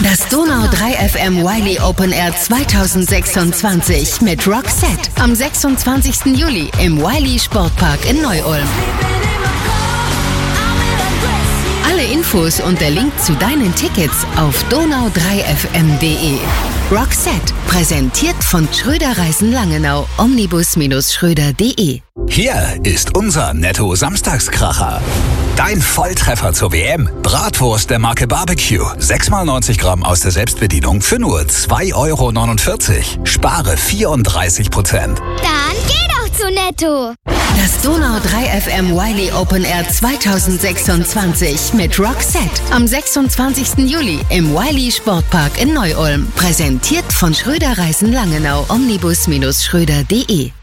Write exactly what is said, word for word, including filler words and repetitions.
Das Donau drei F M Wiley Open Air zweitausendsechsundzwanzig mit Roxette am sechsundzwanzigsten Juli im Wiley Sportpark in Neu-Ulm. Alle Infos und der Link zu deinen Tickets auf donau drei f m punkt d e. Roxette, präsentiert von Schröder Reisen Langenau, omnibus Schröder punkt de. Hier ist unser Netto-Samstagskracher. Dein Volltreffer zur W M. Bratwurst der Marke Barbecue. sechs mal neunzig Gramm aus der Selbstbedienung für nur zwei Euro neunundvierzig. Spare vierunddreißig Prozent. Dann geh doch zu Netto. Das Donau drei F M Wiley Open Air zweitausendsechsundzwanzig mit Roxette am sechsundzwanzigsten Juli im Wiley Sportpark in Neu-Ulm. Präsentiert von Schröder Reisen Langenau, omnibus Schröder punkt de.